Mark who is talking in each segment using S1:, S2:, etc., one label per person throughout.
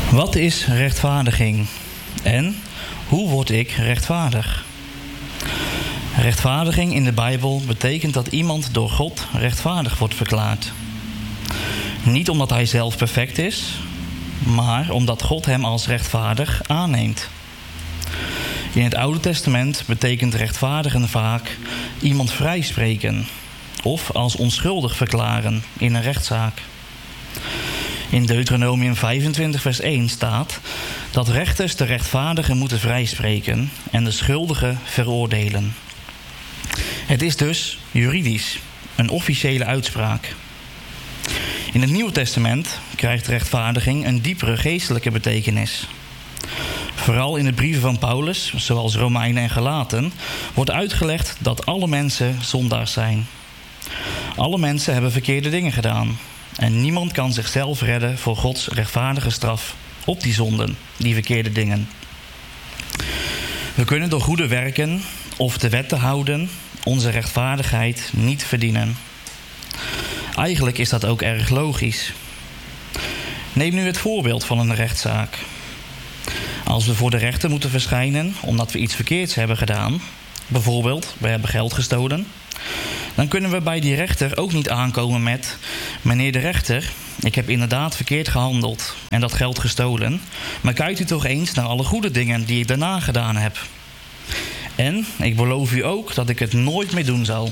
S1: Wat is rechtvaardiging? En hoe word ik rechtvaardig? Rechtvaardiging in de Bijbel betekent dat iemand door God rechtvaardig wordt verklaard. Niet omdat hij zelf perfect is, maar omdat God hem als rechtvaardig aanneemt. In het Oude Testament betekent rechtvaardigen vaak iemand vrijspreken of als onschuldig verklaren in een rechtszaak. In Deuteronomium 25 vers 1 staat dat rechters de rechtvaardigen moeten vrijspreken en de schuldigen veroordelen. Het is dus juridisch een officiële uitspraak. In het Nieuwe Testament krijgt rechtvaardiging een diepere geestelijke betekenis. Vooral in de brieven van Paulus, zoals Romeinen en Galaten, wordt uitgelegd dat alle mensen zondaars zijn. Alle mensen hebben verkeerde dingen gedaan. En niemand kan zichzelf redden voor Gods rechtvaardige straf op die zonden, die verkeerde dingen. We kunnen door goede werken of de wet te houden onze rechtvaardigheid niet verdienen. Eigenlijk is dat ook erg logisch. Neem nu het voorbeeld van een rechtszaak. Als we voor de rechter moeten verschijnen omdat we iets verkeerds hebben gedaan, bijvoorbeeld we hebben geld gestolen, dan kunnen we bij die rechter ook niet aankomen met: meneer de rechter, ik heb inderdaad verkeerd gehandeld en dat geld gestolen, maar kijkt u toch eens naar alle goede dingen die ik daarna gedaan heb. En ik beloof u ook dat ik het nooit meer doen zal.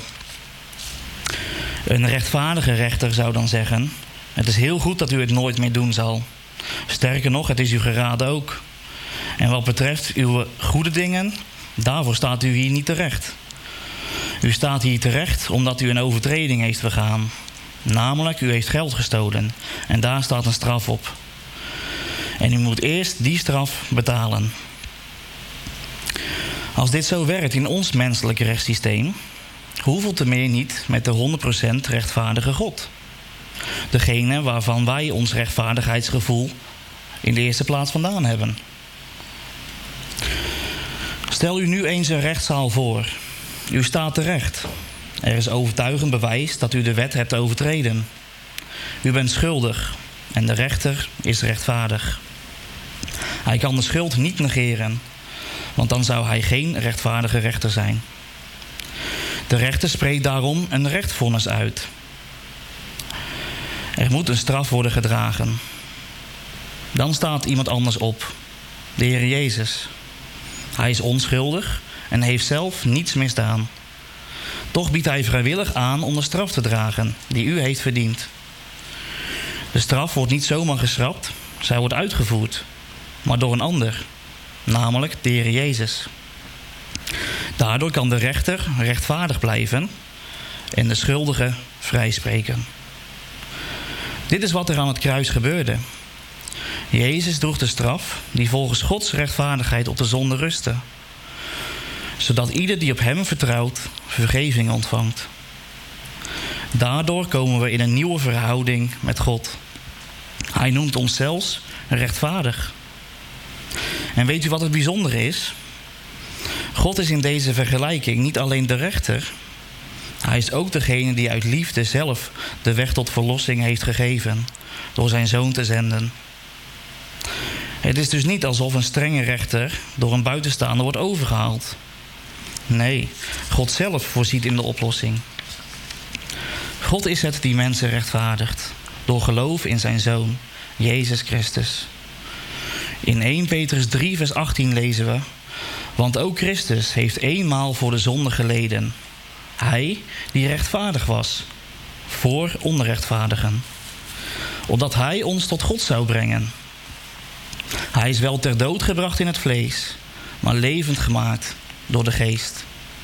S1: Een rechtvaardige rechter zou dan zeggen: het is heel goed dat u het nooit meer doen zal. Sterker nog, het is u geraden ook. En wat betreft uw goede dingen, daarvoor staat u hier niet terecht. U staat hier terecht omdat u een overtreding heeft begaan. Namelijk, u heeft geld gestolen. En daar staat een straf op. En u moet eerst die straf betalen. Als dit zo werkt in ons menselijke rechtssysteem, hoeveel te meer niet met de 100% rechtvaardige God? Degene waarvan wij ons rechtvaardigheidsgevoel in de eerste plaats vandaan hebben. Stel u nu eens een rechtszaal voor. U staat terecht. Er is overtuigend bewijs dat u de wet hebt overtreden. U bent schuldig en de rechter is rechtvaardig. Hij kan de schuld niet negeren, want dan zou hij geen rechtvaardige rechter zijn. De rechter spreekt daarom een rechtvonnis uit. Er moet een straf worden gedragen. Dan staat iemand anders op, de Heer Jezus. Hij is onschuldig en heeft zelf niets misdaan. Toch biedt hij vrijwillig aan om de straf te dragen die u heeft verdiend. De straf wordt niet zomaar geschrapt, zij wordt uitgevoerd, maar door een ander, namelijk de Heer Jezus. Daardoor kan de rechter rechtvaardig blijven en de schuldige vrijspreken. Dit is wat er aan het kruis gebeurde. Jezus droeg de straf die volgens Gods rechtvaardigheid op de zonde rustte, zodat ieder die op hem vertrouwt vergeving ontvangt. Daardoor komen we in een nieuwe verhouding met God. Hij noemt ons zelfs rechtvaardig. En weet u wat het bijzondere is? God is in deze vergelijking niet alleen de rechter. Hij is ook degene die uit liefde zelf de weg tot verlossing heeft gegeven door zijn zoon te zenden. Het is dus niet alsof een strenge rechter door een buitenstaander wordt overgehaald. Nee, God zelf voorziet in de oplossing. God is het die mensen rechtvaardigt door geloof in zijn Zoon, Jezus Christus. In 1 Petrus 3 vers 18 lezen we: want ook Christus heeft eenmaal voor de zonde geleden. Hij die rechtvaardig was, voor onrechtvaardigen. Opdat hij ons tot God zou brengen. Hij is wel ter dood gebracht in het vlees, maar levend gemaakt door de geest.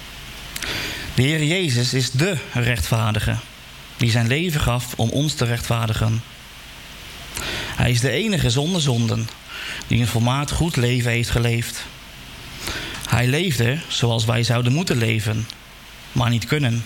S1: De Heer Jezus is de rechtvaardige, die zijn leven gaf om ons te rechtvaardigen. Hij is de enige zonder zonden, die een volmaakt goed leven heeft geleefd. Hij leefde zoals wij zouden moeten leven, maar niet kunnen.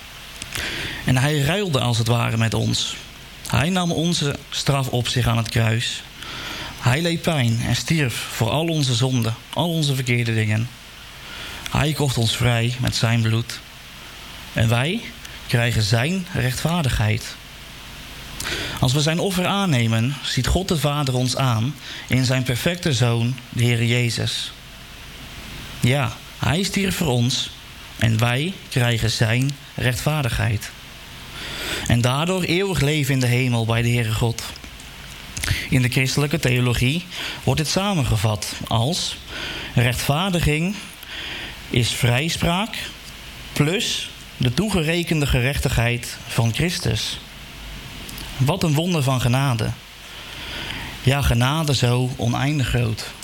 S1: En hij ruilde als het ware met ons. Hij nam onze straf op zich aan het kruis. Hij leed pijn en stierf voor al onze zonden, al onze verkeerde dingen. Hij kocht ons vrij met zijn bloed. En wij krijgen zijn rechtvaardigheid. Als we zijn offer aannemen, ziet God de Vader ons aan in zijn perfecte Zoon, de Heer Jezus. Ja, hij stierf voor ons en wij krijgen zijn rechtvaardigheid. En daardoor eeuwig leven in de hemel bij de Heere God. In de christelijke theologie wordt dit samengevat als: rechtvaardiging is vrijspraak plus de toegerekende gerechtigheid van Christus. Wat een wonder van genade. Ja, genade zo oneindig groot.